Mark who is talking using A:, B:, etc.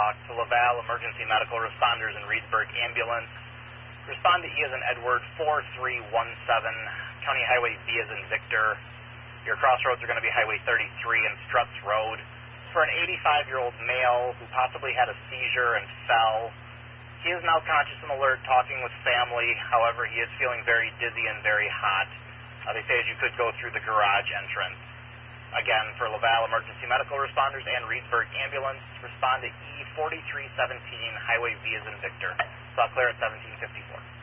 A: talk to Laval Emergency Medical Responders and Reedsburg Ambulance. Respond to E as in Edward 4317, County Highway V as in Victor. Your crossroads are going to be Highway 33 and Struts Road. For an 85-year-old male who possibly had a seizure and fell. He is now conscious and alert, talking with family. However, he is feeling very dizzy and very hot. They say as you could go through the garage entrance. Again, for Laval Emergency Medical Responders and Reedsburg Ambulance, respond to E4317, Highway V as in Victor. Stop clear at 1754.